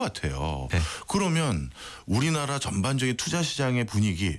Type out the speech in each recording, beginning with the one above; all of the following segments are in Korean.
같아요. 네. 그러면 우리나라 전반적인 투자 시장의 분위기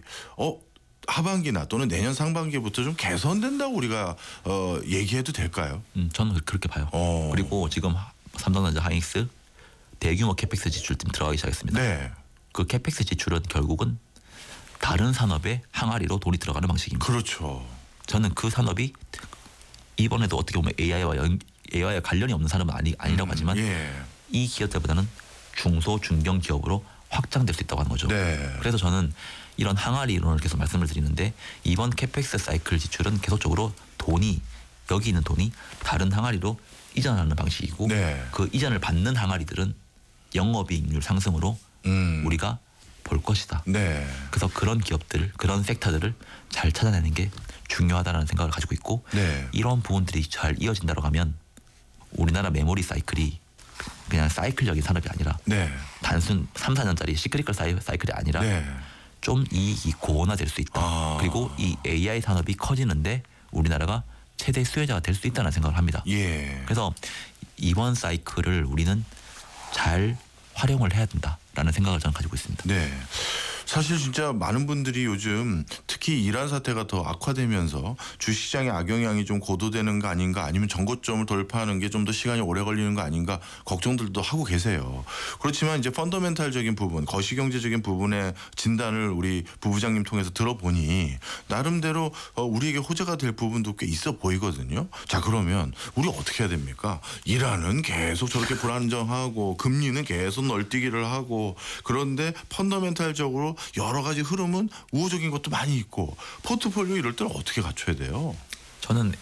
하반기나 또는 내년 상반기부터 좀 개선된다고 우리가 얘기해도 될까요? 저는 그렇게 봐요. 그리고 지금 삼성전자 하이닉스 대규모 캐펙스 지출 팀 들어가기 시작했습니다. 네. 그 캐펙스 지출은 결국은 다른 산업의 항아리로 돈이 들어가는 방식입니다. 그렇죠. 저는 그 산업이 이번에도 어떻게 보면 AI와 관련이 없는 산업은 아니라고 하지만 예. 이 기업들보다는 중소 중견 기업으로 확장될 수 있다고 하는 거죠. 네. 그래서 저는 이런 항아리 이론을 계속 말씀을 드리는데 이번 캐펙스 사이클 지출은 계속적으로 여기 있는 돈이 다른 항아리로 이전하는 방식이고 네. 그 이전을 받는 항아리들은 영업이익률 상승으로 우리가 볼 것이다. 네. 그래서 그런 기업들, 그런 섹터들을 잘 찾아내는 게 중요하다는 생각을 가지고 있고 네. 이런 부분들이 잘 이어진다고 하면 우리나라 메모리 사이클이 그냥 사이클적인 산업이 아니라 네. 단순 3, 4년짜리 시크릿컬 사이클이 아니라 네. 좀 이익이 고온화될 수 있다. 그리고 이 AI 산업이 커지는데 우리나라가 최대 수혜자가 될 수 있다는 생각을 합니다. 예. 그래서 이번 사이클을 우리는 잘 활용을 해야 된다라는 생각을 저는 가지고 있습니다. 네. 사실 진짜 많은 분들이 요즘 특히 이란 사태가 더 악화되면서 주시장의 악영향이 좀 고도되는 거 아닌가 아니면 전고점을 돌파하는 게 좀 더 시간이 오래 걸리는 거 아닌가 걱정들도 하고 계세요. 그렇지만 이제 펀더멘탈적인 부분, 거시경제적인 부분의 진단을 우리 부부장님 통해서 들어보니 나름대로 우리에게 호재가 될 부분도 꽤 있어 보이거든요. 자, 그러면 우리 어떻게 해야 됩니까? 이란은 계속 저렇게 불안정하고 금리는 계속 널뛰기를 하고 그런데 펀더멘탈적으로 여러 가지 흐름은 우호적인 것도 많이 있고 포트폴리오 이럴 때는 어떻게 갖춰야 돼요? 저는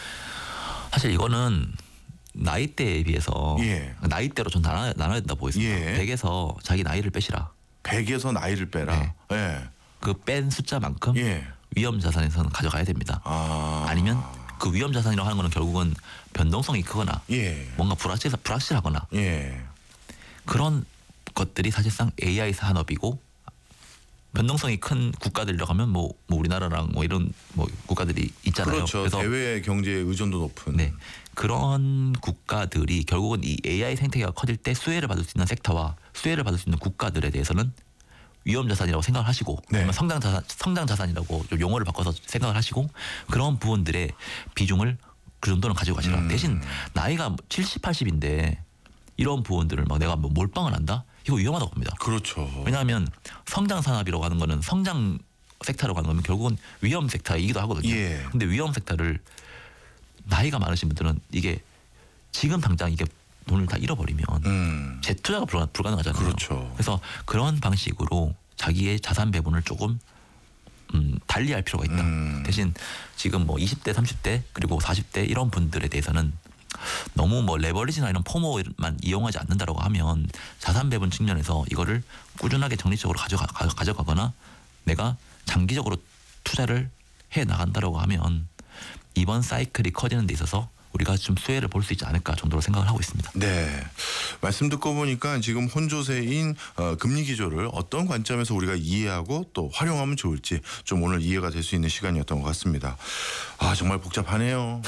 사실 이거는 나이대에 비해서 예. 나이대로 좀 나눠야 된다고 보겠습니다. 예. 100에서 자기 나이를 빼시라. 100에서 나이를 빼라. 네. 예. 그 뺀 숫자만큼 예. 위험 자산에서는 가져가야 됩니다. 아니면 그 위험 자산이라고 하는 거는 결국은 변동성이 크거나 예. 뭔가 불확실하거나 예. 그런 것들이 사실상 AI 산업이고 변동성이 큰 국가들이라고 하면 뭐 우리나라랑 뭐 이런 뭐 국가들이 있잖아요. 그렇죠. 그래서 대외 경제에 의존도 높은. 네. 그런 국가들이 결국은 이 AI 생태계가 커질 때 수혜를 받을 수 있는 섹터와 수혜를 받을 수 있는 국가들에 대해서는 위험 자산이라고 생각을 하시고 네. 아니면 성장 자산이라고 좀 용어를 바꿔서 생각을 하시고 그런 부분들의 비중을 그 정도는 가지고 가시라. 대신 나이가 70, 80인데 이런 부분들을 막 내가 뭐 몰빵을 한다? 이거 위험하다고 봅니다. 그렇죠. 왜냐하면 성장 산업이라고 하는 거는 성장 섹터라고 하는 거면 결국은 위험 섹터이기도 하거든요. 예. 근데 위험 섹터를 나이가 많으신 분들은 이게 지금 당장 이게 돈을 다 잃어버리면 재투자가 불가능하잖아요. 그렇죠. 그래서 그런 방식으로 자기의 자산 배분을 조금 달리할 필요가 있다. 대신 지금 뭐 20대, 30대 그리고 40대 이런 분들에 대해서는 너무 뭐 레버리지나 이런 포모만 이용하지 않는다라고 하면 자산 배분 측면에서 이거를 꾸준하게 정리적으로 가져가거나 내가 장기적으로 투자를 해 나간다라고 하면 이번 사이클이 커지는 데 있어서 우리가 좀 수혜를 볼 수 있지 않을까 정도로 생각을 하고 있습니다. 네. 말씀 듣고 보니까 지금 혼조세인 금리 기조를 어떤 관점에서 우리가 이해하고 또 활용하면 좋을지 좀 오늘 이해가 될 수 있는 시간이었던 것 같습니다. 정말 복잡하네요.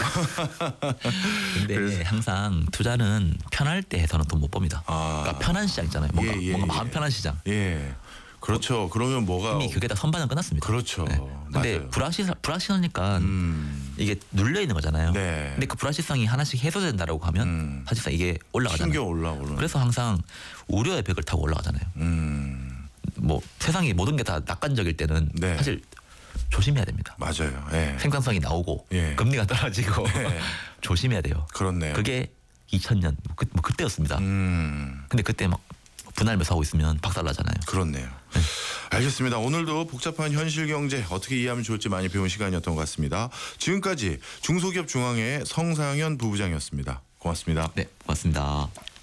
근데 항상 투자는 편할 때 해서는 돈 못 법니다. 그러니까 편한 시장 있잖아요. 뭔가 마음 편한 시장. 예. 그렇죠. 그러면 뭐가 이미 그게 다 선반은 끝났습니다. 그렇죠. 네. 근데 맞아요. 불확실하니까 이게 눌려 있는 거잖아요. 네. 근데 그 불확실성이 하나씩 해소된다라고 하면 사실상 이게 올라가잖아요. 튕겨 올라오는. 그래서 항상 우려의 벽을 타고 올라가잖아요. 뭐 세상이 모든 게 다 낙관적일 때는 네. 사실 조심해야 됩니다. 맞아요. 예. 생산성이 나오고 예. 금리가 떨어지고 예. 조심해야 돼요. 그렇네요. 그게 2000년 그때였습니다. 근데 그때 막 분할 매수하고 있으면 박살나잖아요. 그렇네요. 네. 알겠습니다. 오늘도 복잡한 현실 경제 어떻게 이해하면 좋을지 많이 배운 시간이었던 것 같습니다. 지금까지 중소기업 중앙회 성상현 부부장이었습니다. 고맙습니다. 네, 고맙습니다.